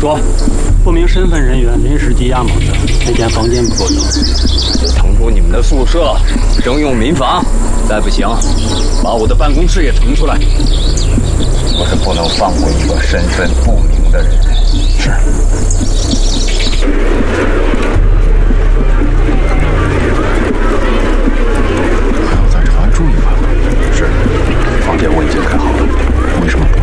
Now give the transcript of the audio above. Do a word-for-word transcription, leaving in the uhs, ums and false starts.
说，不明身份人员临时羁押某人，那间房间不够用， 腾出你们的宿舍，征用民房。再不行，把我的办公室也腾出来。我是不能放过一个身份不明的人。 是。还要在长安住一晚。 是，房间我已经开好了。 为什么不